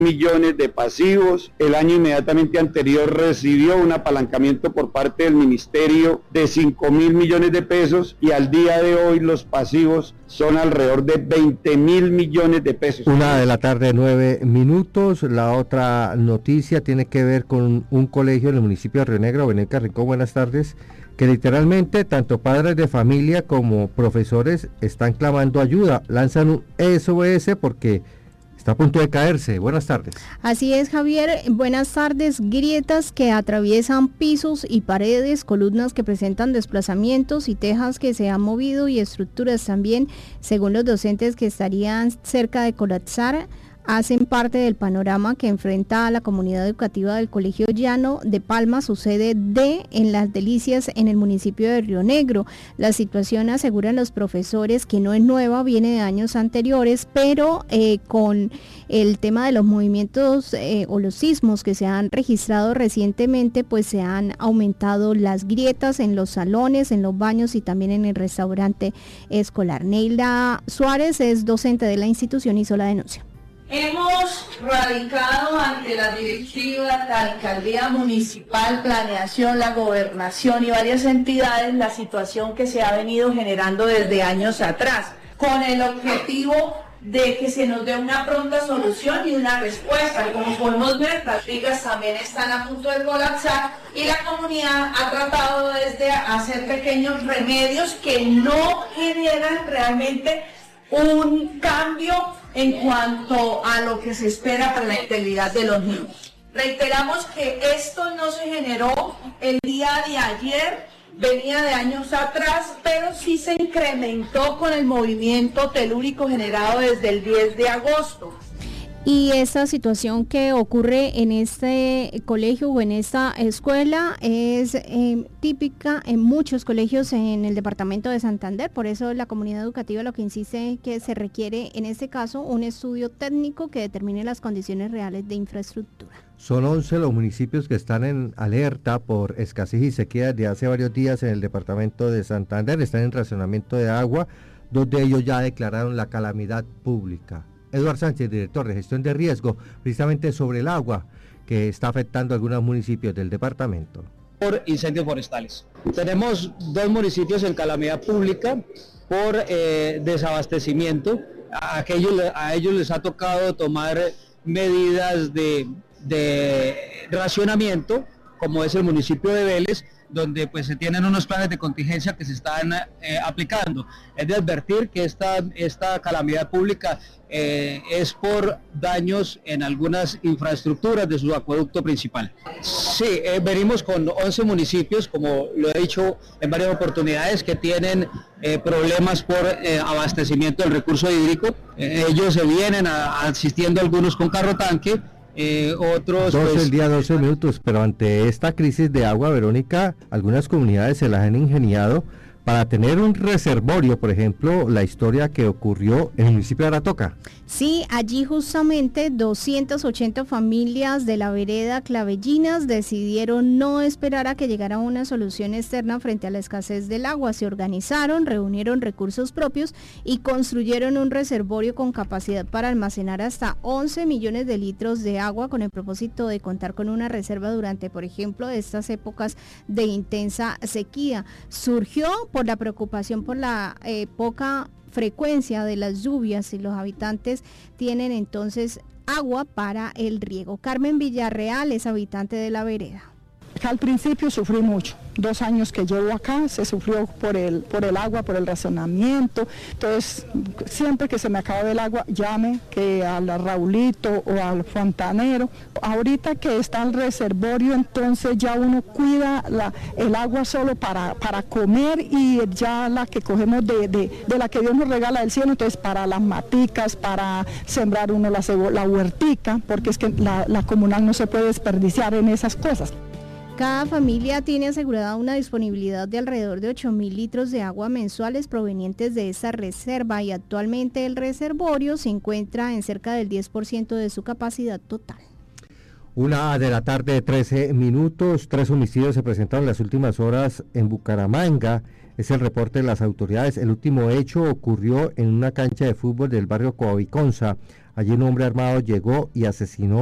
millones de pasivos. El año inmediatamente anterior recibió un apalancamiento por parte del ministerio de 5.000 millones de pesos y al día de hoy los pasivos son alrededor de 20.000 millones de pesos. 1:09 p.m. La otra noticia tiene que ver con un colegio en el municipio de Río Negro. Verónica Rincón, buenas tardes. Que literalmente tanto padres de familia como profesores están clamando ayuda, lanzan un SOS porque está a punto de caerse. Buenas tardes. Así es, Javier. Buenas tardes. Grietas que atraviesan pisos y paredes, columnas que presentan desplazamientos y tejas que se han movido y estructuras también, según los docentes que estarían cerca de colapsar, hacen parte del panorama que enfrenta a la comunidad educativa del Colegio Llano de Palma, su sede en Las Delicias, en el municipio de Río Negro. La situación, aseguran los profesores, que no es nueva, viene de años anteriores, pero con el tema de los movimientos o los sismos que se han registrado recientemente, pues se han aumentado las grietas en los salones, en los baños y también en el restaurante escolar. Neila Suárez es docente de la institución, hizo la denuncia. Hemos radicado ante las directivas, la alcaldía municipal, planeación, la gobernación y varias entidades la situación que se ha venido generando desde años atrás, con el objetivo de que se nos dé una pronta solución y una respuesta. Como podemos ver, las vigas también están a punto de colapsar y la comunidad ha tratado desde hacer pequeños remedios que no generan realmente un cambio en cuanto a lo que se espera para la integridad de los niños. Reiteramos que esto no se generó el día de ayer, venía de años atrás, pero sí se incrementó con el movimiento telúrico generado desde el 10 de agosto. Y esta situación que ocurre en este colegio o en esta escuela es típica en muchos colegios en el departamento de Santander. Por eso la comunidad educativa lo que insiste es que se requiere en este caso un estudio técnico que determine las condiciones reales de infraestructura. Son 11 los municipios que están en alerta por escasez y sequía desde hace varios días en el departamento de Santander. Están en racionamiento de agua, 2 de ellos ya declararon la calamidad pública. Eduardo Sánchez, director de gestión de riesgo, precisamente sobre el agua que está afectando a algunos municipios del departamento. Por incendios forestales. Tenemos 2 municipios en calamidad pública por desabastecimiento. A ellos les ha tocado tomar medidas de racionamiento, como es el municipio de Vélez, donde pues se tienen unos planes de contingencia que se están aplicando. Es de advertir que esta calamidad pública es por daños en algunas infraestructuras de su acueducto principal. Sí, venimos con 11 municipios, como lo he dicho en varias oportunidades, que tienen problemas por abastecimiento del recurso hídrico. Ellos se vienen asistiendo algunos con carro tanque, otros 12 el día 12 minutos, pero ante esta crisis de agua, Verónica, algunas comunidades se las han ingeniado para tener un reservorio, por ejemplo, la historia que ocurrió en el municipio de Aratoca. Sí, allí justamente 280 familias de la vereda Clavellinas decidieron no esperar a que llegara una solución externa frente a la escasez del agua. Se organizaron, reunieron recursos propios y construyeron un reservorio con capacidad para almacenar hasta 11 millones de litros de agua, con el propósito de contar con una reserva durante, por ejemplo, estas épocas de intensa sequía. Surgió por la preocupación por la poca frecuencia de las lluvias y los habitantes tienen entonces agua para el riego. Carmen Villarreal es habitante de la vereda. Al principio sufrí mucho, 2 años que llevo acá, se sufrió por el agua, por el racionamiento. Entonces, siempre que se me acaba el agua, llame que al Raulito o al fontanero. Ahorita que está el reservorio, entonces ya uno cuida el agua solo para comer, y ya la que cogemos de la que Dios nos regala del cielo, entonces para las maticas, para sembrar uno la huertica, porque es que la comunal no se puede desperdiciar en esas cosas. Cada familia tiene asegurada una disponibilidad de alrededor de 8.000 litros de agua mensuales provenientes de esa reserva, y actualmente el reservorio se encuentra en cerca del 10% de su capacidad total. 1:13 p.m, 3 homicidios se presentaron en las últimas horas en Bucaramanga. Es el reporte de las autoridades. El último hecho ocurrió en una cancha de fútbol del barrio Coaviconza. Allí un hombre armado llegó y asesinó